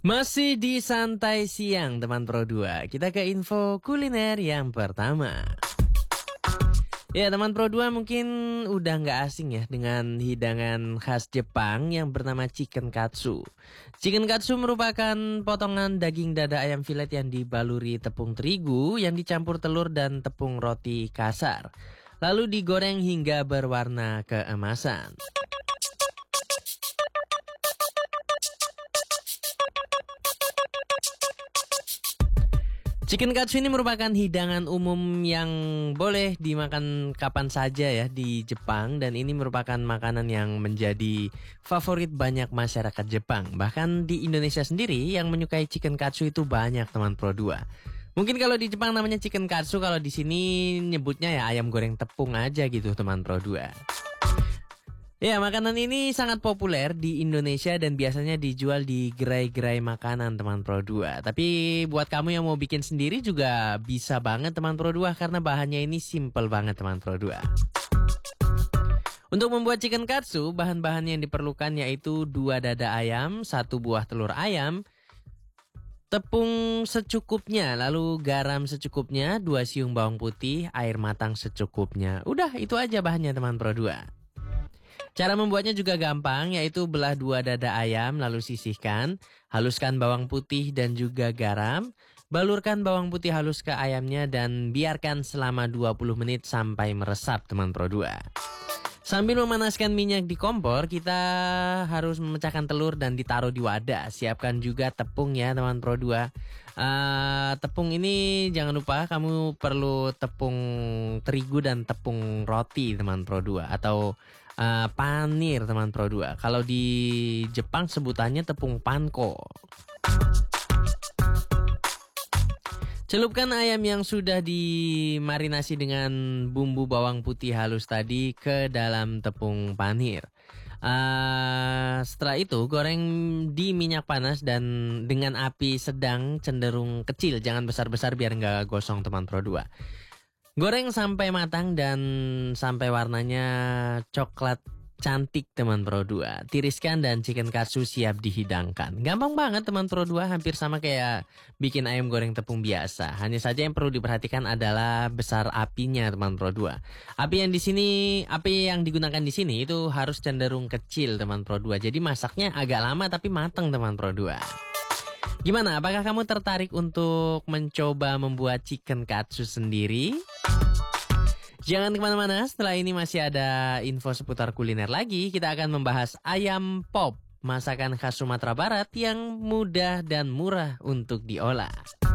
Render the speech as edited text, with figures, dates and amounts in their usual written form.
Masih di santai siang teman Pro 2. Kita ke info kuliner yang pertama. Ya teman Pro 2 mungkin udah nggak asing ya dengan hidangan khas Jepang yang bernama chicken katsu. Chicken katsu merupakan potongan daging dada ayam filet yang dibaluri tepung terigu yang dicampur telur dan tepung roti kasar. Lalu digoreng hingga berwarna keemasan. Chicken katsu ini merupakan hidangan umum yang boleh dimakan kapan saja ya di Jepang, dan ini merupakan makanan yang menjadi favorit banyak masyarakat Jepang. Bahkan di Indonesia sendiri yang menyukai chicken katsu itu banyak teman Pro 2. Mungkin kalau di Jepang namanya chicken katsu, kalau di sini nyebutnya ya ayam goreng tepung aja gitu teman Pro 2. Ya, makanan ini sangat populer di Indonesia dan biasanya dijual di gerai-gerai makanan teman Pro 2. Tapi buat kamu yang mau bikin sendiri juga bisa banget teman Pro 2 karena bahannya ini simple banget teman Pro 2. Untuk membuat chicken katsu, bahan-bahan yang diperlukan yaitu 2 dada ayam, 1 buah telur ayam, tepung secukupnya, lalu garam secukupnya, 2 siung bawang putih, air matang secukupnya. Udah, itu aja bahannya teman Pro 2. Cara membuatnya juga gampang, yaitu belah 2 dada ayam lalu sisihkan, haluskan bawang putih dan juga garam, balurkan bawang putih halus ke ayamnya dan biarkan selama 20 menit sampai meresap teman Pro 2. Sambil memanaskan minyak di kompor, kita harus memecahkan telur dan ditaruh di wadah. Siapkan juga tepung ya teman Pro 2. Tepung ini jangan lupa kamu perlu tepung terigu dan tepung roti teman Pro 2 atau panir teman Pro 2. Kalau di Jepang sebutannya tepung panko. Celupkan ayam yang sudah dimarinasi dengan bumbu bawang putih halus tadi ke dalam tepung panir. Setelah itu goreng di minyak panas dan dengan api sedang cenderung kecil, jangan besar-besar biar nggak gosong teman Pro 2. Goreng sampai matang dan sampai warnanya coklat cantik teman Pro 2. Tiriskan dan chicken katsu siap dihidangkan. Gampang banget teman Pro 2, hampir sama kayak bikin ayam goreng tepung biasa. Hanya saja yang perlu diperhatikan adalah besar apinya teman Pro 2. Api yang digunakan di sini itu harus cenderung kecil teman Pro 2. Jadi masaknya agak lama tapi matang teman Pro 2. Gimana? Apakah kamu tertarik untuk mencoba membuat chicken katsu sendiri? Jangan kemana-mana, setelah ini masih ada info seputar kuliner lagi. Kita akan membahas ayam pop, masakan khas Sumatera Barat yang mudah dan murah untuk diolah.